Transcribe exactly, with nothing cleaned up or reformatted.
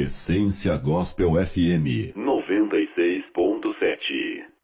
Essência Gospel F M noventa e seis ponto sete.